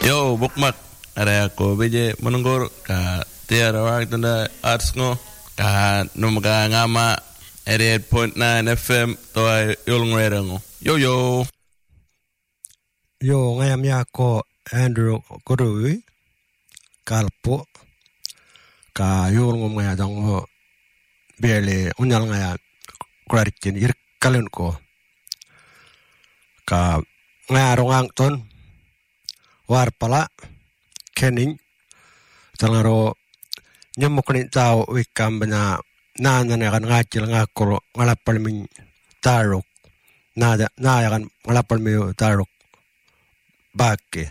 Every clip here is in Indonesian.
Yo, bukmak. Ada ako beje menunggur ka tiara wak tanda arts ngo ka numka ngama 88.9 FM toa yulong ngo. Yo. Yo, ngayam yako Andrew Kurui kalpo ka yulong ngaya dong bele unyal ngaya klarikin irkalun ko ka ngaya rongang ton warpala kening tangaro nyamukni tao wikam bana nana kan ngacil ngakoro ngalapal min tarok nada kan ngalapal mi tarok bakke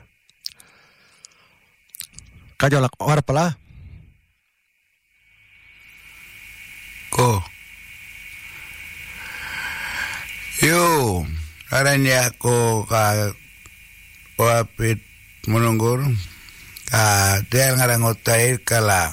kajolak warpala ko yo aranya ko ka wapit menunggur dia ngarang otair kala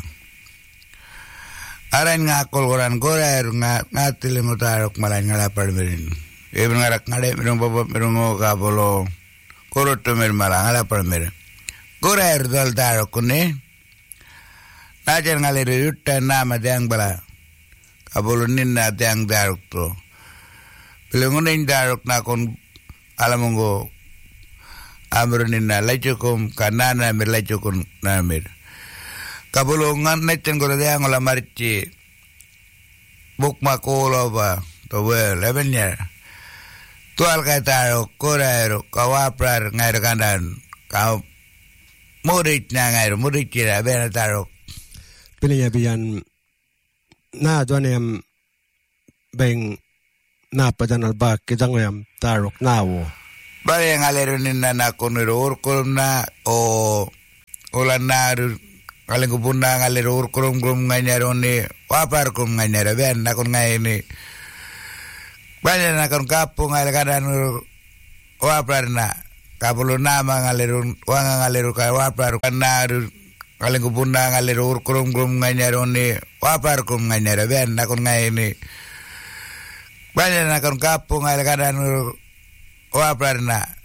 aran ngakol koran korair ngatil ngotarok malan ngalapar merin ibn ngarak ngade mirung bobot mirung ka bolo korot mer malang ngalapar mer korair dal tarok ne najar ngalir yutta nama diang bala kabolo ninna diang darok to bilungunin darok nakon alamongo amruninna lajukum kanana mir lajukun namir kabulungan nechen gora dia ngola marci bukma kolo ba to wel evenya tual kata korairo kawaprar ngair kandan ka murid ngair murid kira bena tarok pilihnya bian na donem beng na padanal bak kitangwam tarok nawo bari ngalerunin na koniro urkulum na o ulan na kaleng kupunda ngaleru urkulum kum nganyaroni wapar kum nganyara ben na kon ngayini banyak na kon kapung ngale kadan wapar na kapulu nama ngaleru wanga ngaleru ka wapar na kaleng kupunda ngaleru urkulum kum nganyaroni wapar kum nganyara ben na kon ngayini banyak na kon kapung ngale kadan wapar na